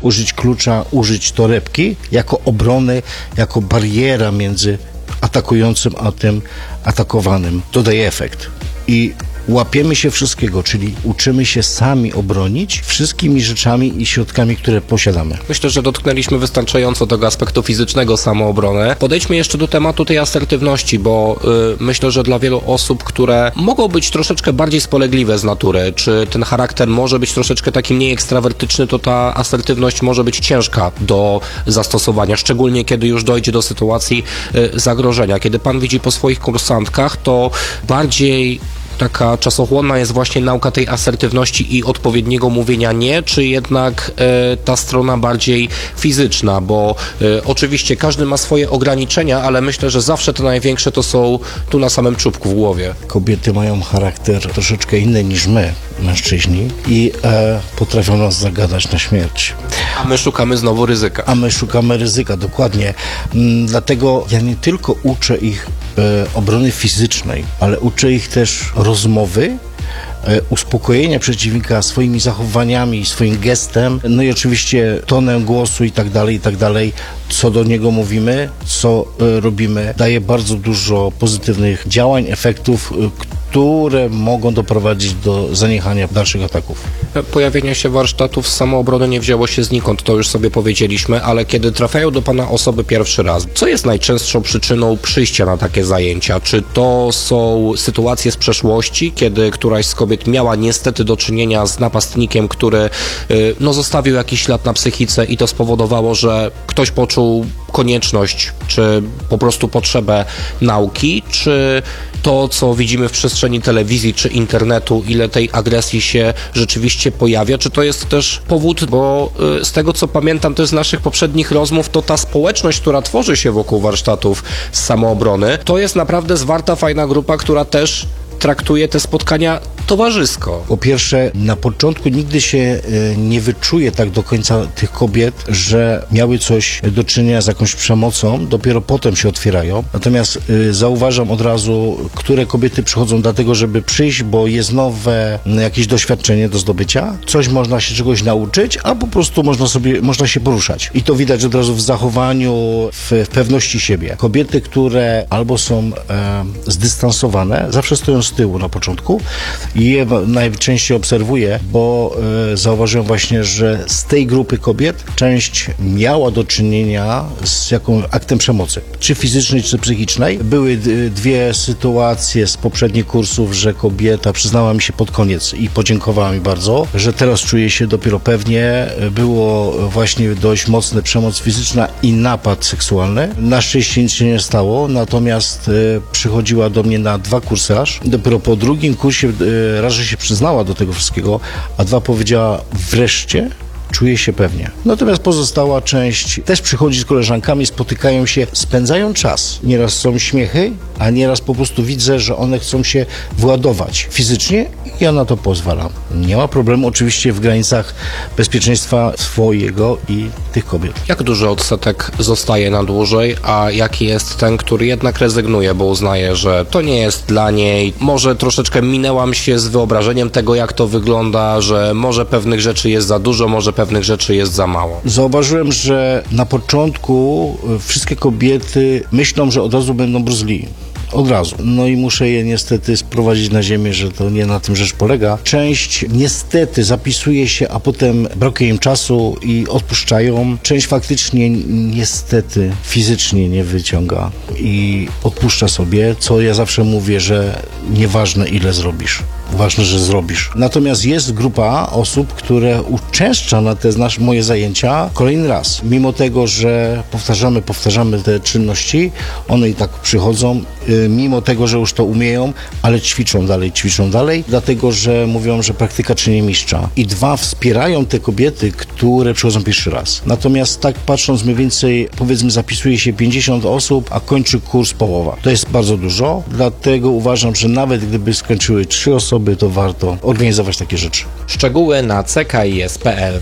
użyć klucza, użyć torebki jako obrony, jako bariera między atakującym a tym atakowanym. To daje efekt. I łapiemy się wszystkiego, czyli uczymy się sami obronić wszystkimi rzeczami i środkami, które posiadamy. Myślę, że dotknęliśmy wystarczająco tego aspektu fizycznego samoobrony. Podejdźmy jeszcze do tematu tej asertywności, bo myślę, że dla wielu osób, które mogą być troszeczkę bardziej spolegliwe z natury, czy ten charakter może być troszeczkę taki mniej ekstrawertyczny, to ta asertywność może być ciężka do zastosowania, szczególnie kiedy już dojdzie do sytuacji zagrożenia. Kiedy pan widzi po swoich kursantkach, to bardziej taka czasochłonna jest właśnie nauka tej asertywności i odpowiedniego mówienia nie, czy jednak ta strona bardziej fizyczna, bo oczywiście każdy ma swoje ograniczenia, ale myślę, że zawsze te największe to są tu na samym czubku w głowie. Kobiety mają charakter troszeczkę inny niż my, mężczyźni, i potrafią nas zagadać na śmierć. A my szukamy znowu ryzyka. A my szukamy ryzyka, dokładnie. Dlatego ja nie tylko uczę ich obrony fizycznej, ale uczę ich też rozmowy, uspokojenia przeciwnika swoimi zachowaniami, swoim gestem, no i oczywiście tonem głosu i tak dalej, co do niego mówimy, co robimy, daje bardzo dużo pozytywnych działań, efektów, które mogą doprowadzić do zaniechania dalszych ataków. Pojawienie się warsztatów z samoobrony nie wzięło się znikąd, to już sobie powiedzieliśmy, ale kiedy trafiają do pana osoby pierwszy raz, co jest najczęstszą przyczyną przyjścia na takie zajęcia? Czy to są sytuacje z przeszłości, kiedy któraś z kobiet miała niestety do czynienia z napastnikiem, który zostawił jakiś ślad na psychice i to spowodowało, że ktoś poczuł konieczność, czy po prostu potrzebę nauki, czy to, co widzimy w przestrzeni telewizji czy internetu, ile tej agresji się rzeczywiście pojawia, czy to jest też powód, bo z tego, co pamiętam też z naszych poprzednich rozmów, to ta społeczność, która tworzy się wokół warsztatów z samoobrony, to jest naprawdę zwarta, fajna grupa, która też traktuje te spotkania towarzysko. Po pierwsze, na początku nigdy się nie wyczuje tak do końca tych kobiet, że miały coś do czynienia z jakąś przemocą, dopiero potem się otwierają. Natomiast zauważam od razu, które kobiety przychodzą dlatego, żeby przyjść, bo jest nowe jakieś doświadczenie do zdobycia, coś można się czegoś nauczyć, a po prostu można się poruszać. I to widać od razu w zachowaniu, w pewności siebie. Kobiety, które albo są zdystansowane, zawsze stoją z tyłu na początku i je najczęściej obserwuję, bo zauważyłem właśnie, że z tej grupy kobiet część miała do czynienia z jakimś aktem przemocy, czy fizycznej, czy psychicznej. Były dwie sytuacje z poprzednich kursów, że kobieta przyznała mi się pod koniec i podziękowała mi bardzo, że teraz czuje się dopiero pewnie. Było właśnie dość mocna przemoc fizyczna i napad seksualny. Na szczęście nic się nie stało, natomiast przychodziła do mnie na 2 kursy aż. Dopiero po drugim kursie raz, że się przyznała do tego wszystkiego, a 2 powiedziała wreszcie czuje się pewnie. Natomiast pozostała część też przychodzi z koleżankami, spotykają się, spędzają czas. Nieraz są śmiechy, a nieraz po prostu widzę, że one chcą się władować fizycznie i ja na to pozwalam. Nie ma problemu, oczywiście w granicach bezpieczeństwa swojego i tych kobiet. Jak duży odsetek zostaje na dłużej, a jaki jest ten, który jednak rezygnuje, bo uznaje, że to nie jest dla niej, może troszeczkę minęłam się z wyobrażeniem tego, jak to wygląda, że może pewnych rzeczy jest za dużo, może pewnych rzeczy jest za mało. Zauważyłem, że na początku wszystkie kobiety myślą, że od razu będą Bruce Lee. Od razu. No i muszę je niestety sprowadzić na ziemię, że to nie na tym rzecz polega. Część niestety zapisuje się, a potem brakuje im czasu i odpuszczają. Część faktycznie niestety fizycznie nie wyciąga i odpuszcza sobie, co ja zawsze mówię, że nieważne ile zrobisz. Ważne, że zrobisz. Natomiast jest grupa osób, które uczęszcza na te moje zajęcia kolejny raz. Mimo tego, że powtarzamy te czynności, one i tak przychodzą, mimo tego, że już to umieją, ale ćwiczą dalej, dlatego, że mówią, że praktyka czyni mistrza. I 2 wspierają te kobiety, które przychodzą pierwszy raz. Natomiast tak patrząc mniej więcej, powiedzmy zapisuje się 50 osób, a kończy kurs połowa. To jest bardzo dużo, dlatego uważam, że nawet gdyby skończyły 3 osoby, to warto organizować takie rzeczy. Szczegóły na ckis.pl.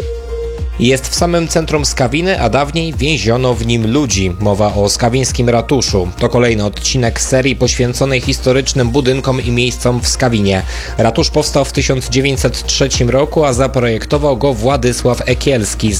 Jest w samym centrum Skawiny, a dawniej więziono w nim ludzi. Mowa o skawińskim ratuszu. To kolejny odcinek serii poświęconej historycznym budynkom i miejscom w Skawinie. Ratusz powstał w 1903 roku, a zaprojektował go Władysław Ekielski.